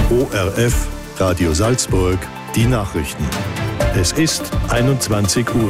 ORF Radio Salzburg, die Nachrichten. Es ist 21 Uhr.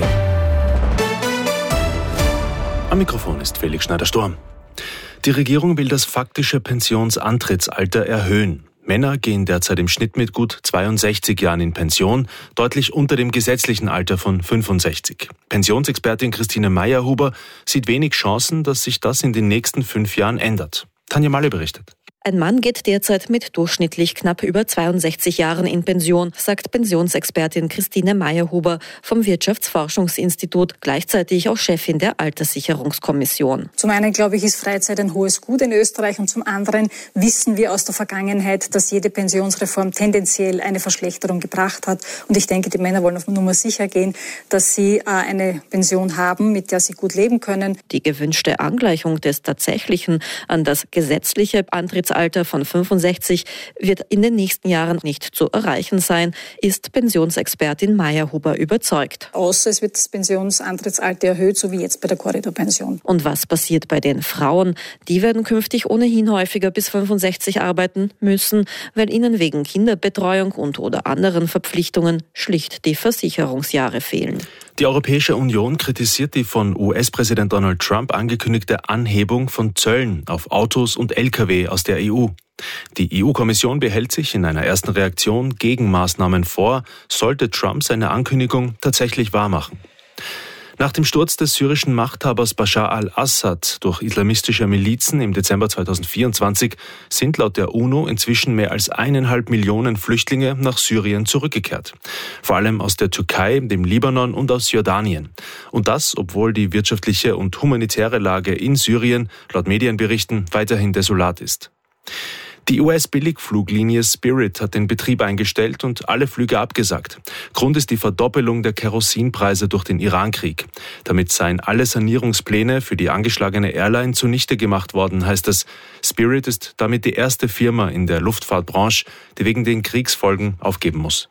Am Mikrofon ist Felix Schneider-Sturm. Die Regierung will das faktische Pensionsantrittsalter erhöhen. Männer gehen derzeit im Schnitt mit gut 62 Jahren in Pension, deutlich unter dem gesetzlichen Alter von 65. Pensionsexpertin Christine Meyerhuber sieht wenig Chancen, dass sich das in den nächsten 5 Jahren ändert. Tanja Malle berichtet. Ein Mann geht derzeit mit durchschnittlich knapp über 62 Jahren in Pension, sagt Pensionsexpertin Christine Meyerhuber vom Wirtschaftsforschungsinstitut, gleichzeitig auch Chefin der Alterssicherungskommission. Zum einen, glaube ich, ist Freizeit ein hohes Gut in Österreich und zum anderen wissen wir aus der Vergangenheit, dass jede Pensionsreform tendenziell eine Verschlechterung gebracht hat. Und ich denke, die Männer wollen auf Nummer sicher gehen, dass sie eine Pension haben, mit der sie gut leben können. Die gewünschte Angleichung des tatsächlichen an das gesetzliche Antrittsalter von 65 wird in den nächsten Jahren nicht zu erreichen sein, ist Pensionsexpertin Meyerhuber überzeugt. Außer es wird das Pensionsantrittsalter erhöht, so wie jetzt bei der Korridorpension. Und was passiert bei den Frauen? Die werden künftig ohnehin häufiger bis 65 arbeiten müssen, weil ihnen wegen Kinderbetreuung und/oder anderen Verpflichtungen schlicht die Versicherungsjahre fehlen. Die Europäische Union kritisiert die von US-Präsident Donald Trump angekündigte Anhebung von Zöllen auf Autos und Lkw aus der EU. Die EU-Kommission behält sich in einer ersten Reaktion Gegenmaßnahmen vor, sollte Trump seine Ankündigung tatsächlich wahrmachen. Nach dem Sturz des syrischen Machthabers Bashar al-Assad durch islamistische Milizen im Dezember 2024 sind laut der UNO inzwischen mehr als 1,5 Millionen Flüchtlinge nach Syrien zurückgekehrt. Vor allem aus der Türkei, dem Libanon und aus Jordanien. Und das, obwohl die wirtschaftliche und humanitäre Lage in Syrien, laut Medienberichten, weiterhin desolat ist. Die US-Billigfluglinie Spirit hat den Betrieb eingestellt und alle Flüge abgesagt. Grund ist die Verdoppelung der Kerosinpreise durch den Irankrieg. Damit seien alle Sanierungspläne für die angeschlagene Airline zunichte gemacht worden, heißt es. Spirit ist damit die erste Firma in der Luftfahrtbranche, die wegen den Kriegsfolgen aufgeben muss.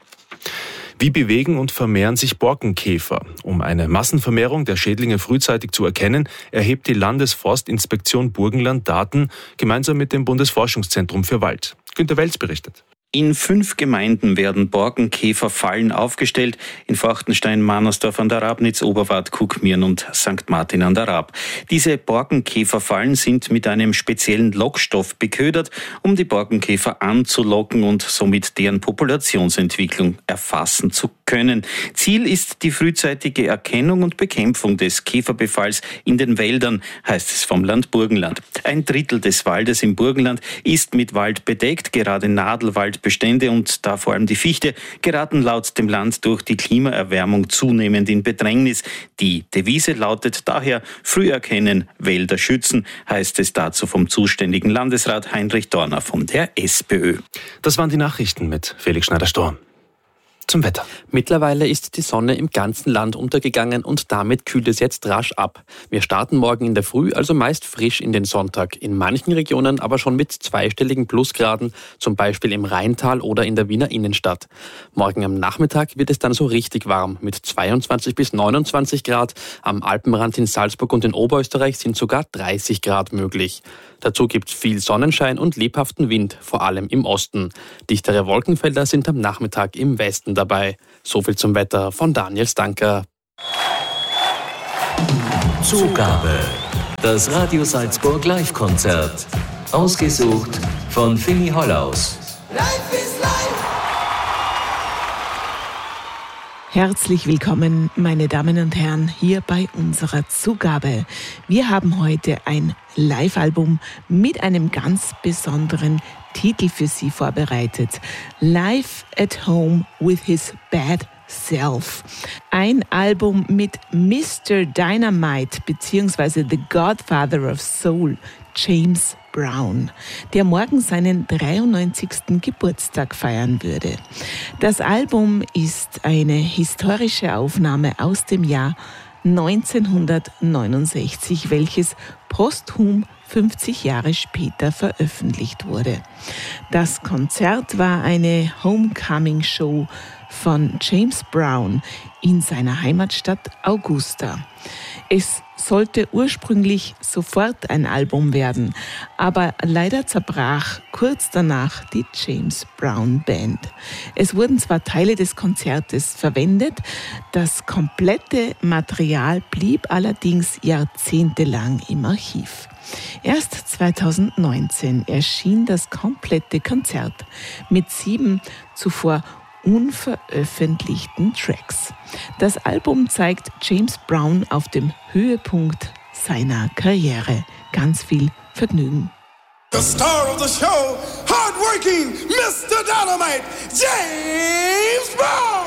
Wie bewegen und vermehren sich Borkenkäfer? Um eine Massenvermehrung der Schädlinge frühzeitig zu erkennen, erhebt die Landesforstinspektion Burgenland Daten gemeinsam mit dem Bundesforschungszentrum für Wald. Günter Welz berichtet. In 5 Gemeinden werden Borkenkäferfallen aufgestellt. In Forchtenstein, Mannersdorf an der Rabnitz, Oberwart, Kuckmirn und St. Martin an der Rab. Diese Borkenkäferfallen sind mit einem speziellen Lockstoff beködert, um die Borkenkäfer anzulocken und somit deren Populationsentwicklung erfassen zu können. Ziel ist die frühzeitige Erkennung und Bekämpfung des Käferbefalls in den Wäldern, heißt es vom Land Burgenland. 1/3 des Waldes im Burgenland ist mit Wald bedeckt, gerade Nadelwaldbestände und da vor allem die Fichte geraten laut dem Land durch die Klimaerwärmung zunehmend in Bedrängnis. Die Devise lautet daher: Früh erkennen, Wälder schützen, heißt es dazu vom zuständigen Landesrat Heinrich Dorner von der SPÖ. Das waren die Nachrichten mit Felix Schneider-Sturm. Zum Wetter. Mittlerweile ist die Sonne im ganzen Land untergegangen und damit kühlt es jetzt rasch ab. Wir starten morgen in der Früh also meist frisch in den Sonntag. In manchen Regionen aber schon mit zweistelligen Plusgraden, zum Beispiel im Rheintal oder in der Wiener Innenstadt. Morgen am Nachmittag wird es dann so richtig warm mit 22 bis 29 Grad. Am Alpenrand in Salzburg und in Oberösterreich sind sogar 30 Grad möglich. Dazu gibt's viel Sonnenschein und lebhaften Wind, vor allem im Osten. Dichtere Wolkenfelder sind am Nachmittag im Westen dabei. Soviel zum Wetter von Daniel Stanker. Zugabe. Das Radio Salzburg Live-Konzert. Ausgesucht von Fini Hollaus. Life is life. Herzlich willkommen, meine Damen und Herren, hier bei unserer Zugabe. Wir haben heute ein Live-Album mit einem ganz besonderen Titel für Sie vorbereitet. Live at Home with His Bad Self. Ein Album mit Mr. Dynamite bzw. The Godfather of Soul, James Brown, der morgen seinen 93. Geburtstag feiern würde. Das Album ist eine historische Aufnahme aus dem Jahr 1969, welches posthum 50 Jahre später veröffentlicht wurde. Das Konzert war eine Homecoming-Show von James Brown in seiner Heimatstadt Augusta. Es sollte ursprünglich sofort ein Album werden, aber leider zerbrach kurz danach die James Brown Band. Es wurden zwar Teile des Konzertes verwendet, das komplette Material blieb allerdings jahrzehntelang im Archiv. Erst 2019 erschien das komplette Konzert mit 7 zuvor unveröffentlichten Tracks. Das Album zeigt James Brown auf dem Höhepunkt seiner Karriere. Ganz viel Vergnügen. The star of the show, hardworking Mr. Dynamite, James Brown!